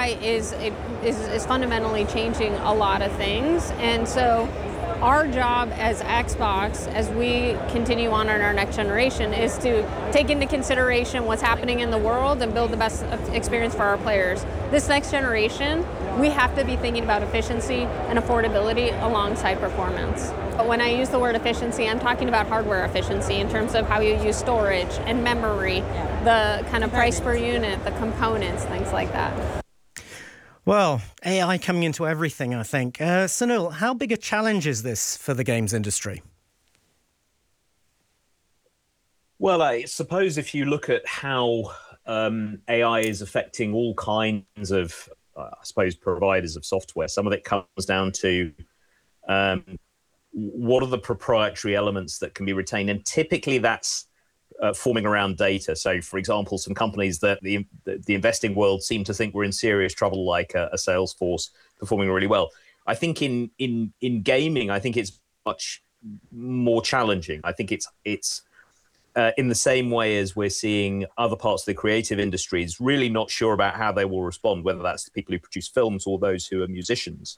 AI is fundamentally changing a lot of things, and so our job as Xbox, as we continue on in our next generation, is to take into consideration what's happening in the world and build the best experience for our players. This next generation, we have to be thinking about efficiency and affordability alongside performance. But when I use the word efficiency, I'm talking about hardware efficiency in terms of how you use storage and memory, the kind of price per unit, the components, things like that. Well, AI coming into everything, I think. Sunil, how big a challenge is this for the games industry? Well, I suppose if you look at how AI is affecting all kinds of, providers of software, some of it comes down to what are the proprietary elements that can be retained? And typically that's forming around data. So, for example, some companies that the investing world seem to think we're in serious trouble, like a Salesforce performing really well. I think in gaming, I think it's much more challenging. I think it's in the same way as we're seeing other parts of the creative industries really not sure about how they will respond, whether that's the people who produce films or those who are musicians,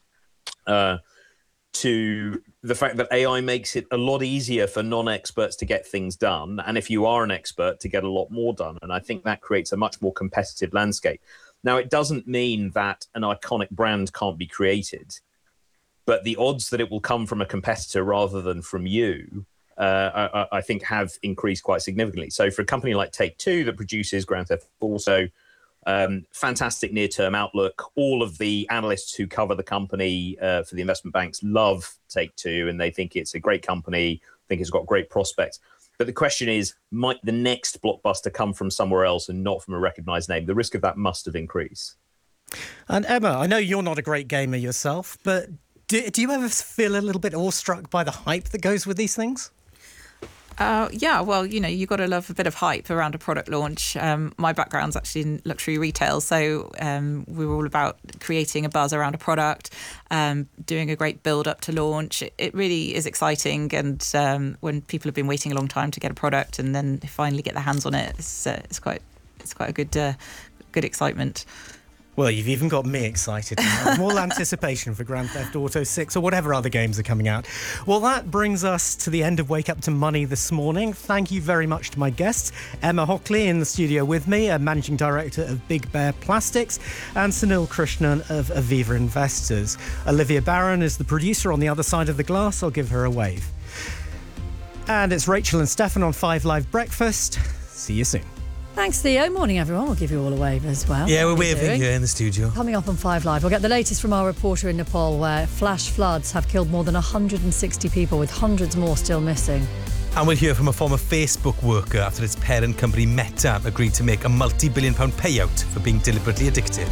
to the fact that AI makes it a lot easier for non-experts to get things done, and if you are an expert, to get a lot more done. And I think that creates a much more competitive landscape. Now, it doesn't mean that an iconic brand can't be created, but the odds that it will come from a competitor rather than from you, I think have increased quite significantly. So for a company like Take-Two that produces Grand Theft Auto, fantastic near-term outlook. All of the analysts who cover the company for the investment banks love Take-Two, and they think it's a great company, think it's got great prospects. But the question is, might the next blockbuster come from somewhere else and not from a recognized name? The risk of that must have increased. And Emma, I know you're not a great gamer yourself, but do you ever feel a little bit awestruck by the hype that goes with these things? Yeah, well, you've got to love a bit of hype around a product launch. My background's actually in luxury retail, so we were all about creating a buzz around a product, doing a great build-up to launch. It really is exciting, and when people have been waiting a long time to get a product and then they finally get their hands on it, it's quite a good excitement. Well, you've even got me excited now. More anticipation for Grand Theft Auto 6 or whatever other games are coming out. Well, that brings us to the end of Wake Up to Money this morning. Thank you very much to my guests. Emma Hockley in the studio with me, a Managing Director of Big Bear Plastics, and Sunil Krishnan of Aviva Investors. Olivia Barron is the producer on the other side of the glass. I'll give her a wave. And it's Rachel and Stefan on 5 Live Breakfast. See you soon. Thanks, Theo. Morning, everyone. We'll give you all a wave as well. Yeah, we're waving here in the studio. Coming up on 5 Live, we'll get the latest from our reporter in Nepal, where flash floods have killed more than 160 people, with hundreds more still missing. And we'll hear from a former Facebook worker after its parent company Meta agreed to make a multi-billion-pound payout for being deliberately addictive.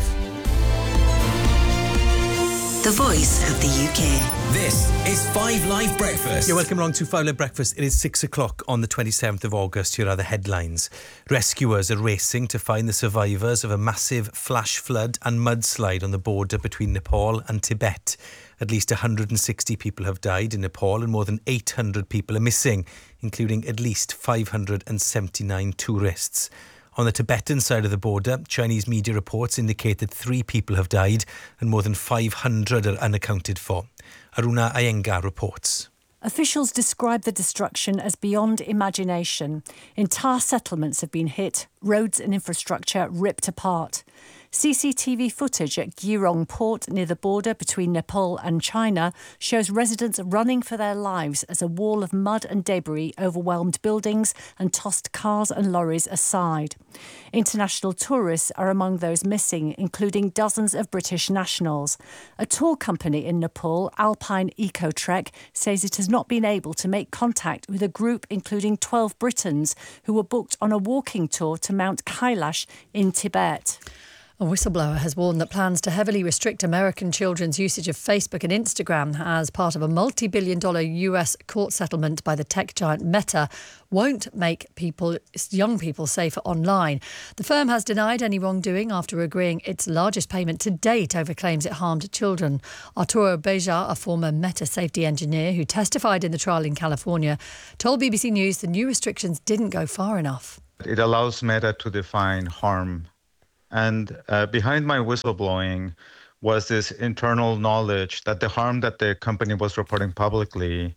The voice of the UK. This is 5 Live Breakfast. You're welcome along to 5 Live Breakfast. It is 6 o'clock on the 27th of August. Here are the headlines. Rescuers are racing to find the survivors of a massive flash flood and mudslide on the border between Nepal and Tibet. At least 160 people have died in Nepal and more than 800 people are missing, including at least 579 tourists. On the Tibetan side of the border, Chinese media reports indicate that 3 people have died and more than 500 are unaccounted for. Aruna Iyengar reports. Officials describe the destruction as beyond imagination. Entire settlements have been hit, roads and infrastructure ripped apart. CCTV footage at Girong port near the border between Nepal and China shows residents running for their lives as a wall of mud and debris overwhelmed buildings and tossed cars and lorries aside. International tourists are among those missing, including dozens of British nationals. A tour company in Nepal, Alpine Ecotrek, says it has not been able to make contact with a group including 12 Britons who were booked on a walking tour to Mount Kailash in Tibet. A whistleblower has warned that plans to heavily restrict American children's usage of Facebook and Instagram as part of a multi-billion-dollar US court settlement by the tech giant Meta won't make young people safer online. The firm has denied any wrongdoing after agreeing its largest payment to date over claims it harmed children. Arturo Beja, a former Meta safety engineer who testified in the trial in California, told BBC News the new restrictions didn't go far enough. It allows Meta to define harm And behind my whistleblowing was this internal knowledge that the harm that the company was reporting publicly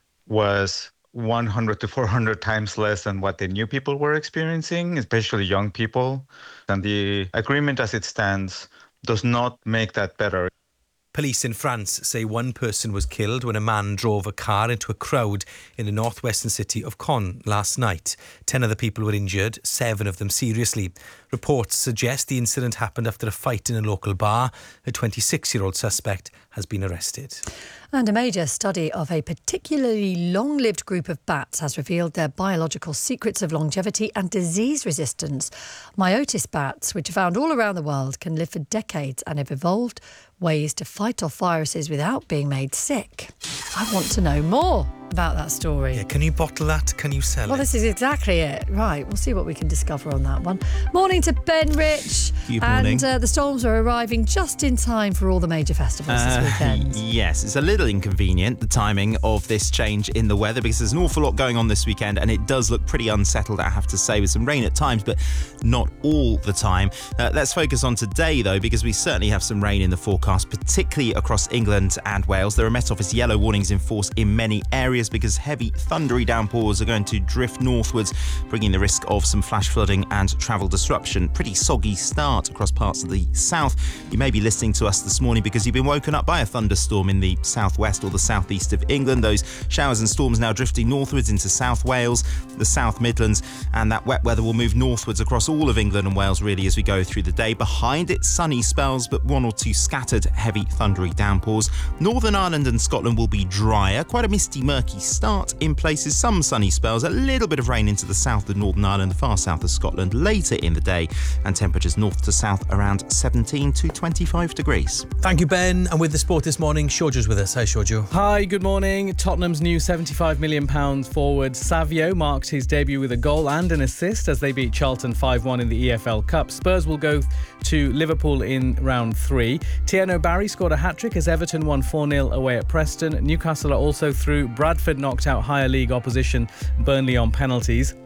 was 100 to 400 times less than what the new people were experiencing, especially young people. And the agreement as it stands does not make that better. Police in France say one person was killed when a man drove a car into a crowd in the northwestern city of Caen last night. 10 other people were injured, 7 of them seriously. Reports suggest the incident happened after a fight in a local bar. A 26-year-old suspect has been arrested. And a major study of a particularly long-lived group of bats has revealed their biological secrets of longevity and disease resistance. Myotis bats, which are found all around the world, can live for decades and have evolved ways to fight off viruses without being made sick. I want to know more about that story. Yeah, can you bottle that? Can you sell it? Well, this is exactly it. Right, we'll see what we can discover on that one. Morning to Ben Rich. Good morning. And the storms are arriving just in time for all the major festivals this weekend. Yes, it's a little inconvenient, the timing of this change in the weather, because there's an awful lot going on this weekend and it does look pretty unsettled, I have to say, with some rain at times, but not all the time. Let's focus on today, though, because we certainly have some rain in the forecast, particularly across England and Wales. There are Met Office yellow warnings in force in many areas because heavy thundery downpours are going to drift northwards, bringing the risk of some flash flooding and travel disruption. Pretty soggy start across parts of the south. You may be listening to us this morning because you've been woken up by a thunderstorm in the southwest or the southeast of England. Those showers and storms now drifting northwards into South Wales, the South Midlands, and that wet weather will move northwards across all of England and Wales really as we go through the day. Behind it, sunny spells, but 1 or 2 scattered heavy thundery downpours. Northern Ireland and Scotland will be drier, quite a misty, murky start in places, some sunny spells, a little bit of rain into the south of Northern Ireland, the far south of Scotland later in the day, and temperatures north to south around 17 to 25 degrees. Thank you, Ben. And with the sport this morning, Shojo's with us. Hi, Shojo. Hi, good morning. Tottenham's new £75 million forward Savio marked his debut with a goal and an assist as they beat Charlton 5-1 in the EFL Cup. Spurs will go to Liverpool in round 3. Tierney Barry scored a hat-trick as Everton won 4-0 away at Preston. Newcastle are also through. Bradford knocked out higher league opposition Burnley on penalties.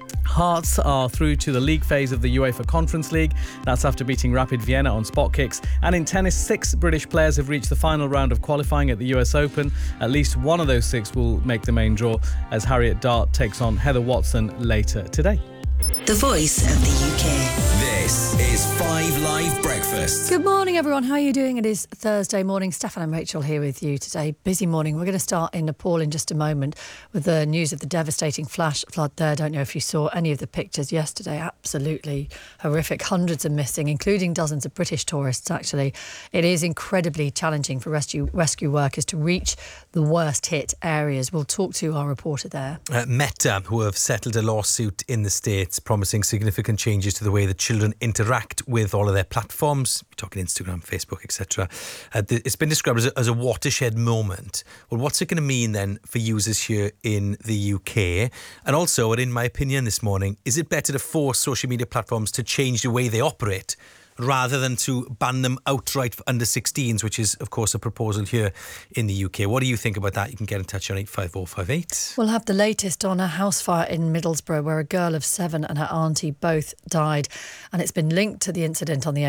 Hearts are through to the league phase of the UEFA Conference League. That's after beating Rapid Vienna on spot kicks. And in tennis, 6 British players have reached the final round of qualifying at the US Open. At least one of those 6 will make the main draw as Harriet Dart takes on Heather Watson later today. The Voice of the UK. This is 5 Live Breakfast. Good morning, everyone. How are you doing? It is Thursday morning. Stefan and Rachel here with you today. Busy morning. We're going to start in Nepal in just a moment with the news of the devastating flash flood there. Don't know if you saw any of the pictures yesterday. Absolutely horrific. Hundreds are missing, including dozens of British tourists, actually. It is incredibly challenging for rescue workers to reach the worst hit areas. We'll talk to our reporter there. Meta, who have settled a lawsuit in the States promising significant changes to the way that children interact with all of their platforms, we're talking Instagram, Facebook, etc. It's been described as a watershed moment. Well, what's it going to mean then for users here in the UK? And also, and in my opinion this morning, is it better to force social media platforms to change the way they operate rather than to ban them outright for under 16s, which is, of course, a proposal here in the UK. What do you think about that? You can get in touch on 85058. We'll have the latest on a house fire in Middlesbrough where a girl of 7 and her auntie both died. And it's been linked to the incident on the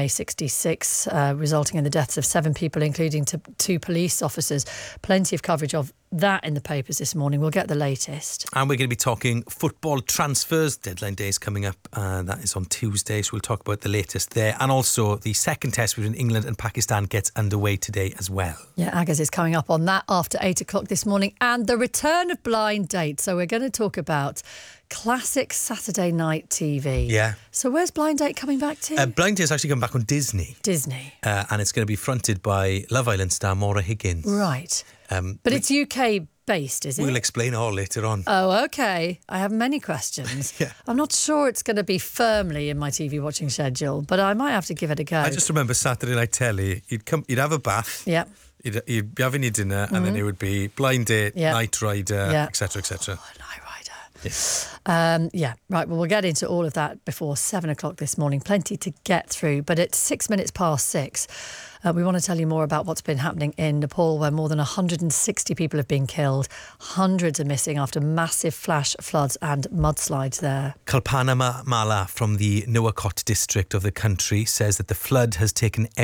A66, resulting in the deaths of 7 people, including 2 police officers. Plenty of coverage of that in the papers this morning. We'll get the latest. And we're going to be talking football transfers. Deadline day is coming up. That is on Tuesday, so we'll talk about the latest there. And also the second test between England and Pakistan gets underway today as well. Yeah, Agaz is coming up on that after 8 o'clock this morning. And the return of Blind Date. So we're going to talk about classic Saturday night TV. Yeah. So where's Blind Date coming back to? Blind Date is actually coming back on Disney. Disney. And it's going to be fronted by Love Island star Maura Higgins. Right. But it's UK based, is it? We'll explain all later on. Oh, OK. I have many questions. Yeah. I'm not sure it's going to be firmly in my TV watching schedule, but I might have to give it a go. I just remember Saturday night telly, you'd have a bath. Yeah. You'd be having your dinner and then it would be Blind Date, Night Rider, etc., etc. Oh, Night Rider. Right. Well, we'll get into all of that before 7 o'clock this morning. Plenty to get through. But at 6 minutes past 6, we want to tell you more about what's been happening in Nepal, where more than 160 people have been killed. Hundreds are missing after massive flash floods and mudslides there. Kalpana Mala from the Nuwakot district of the country says that the flood has taken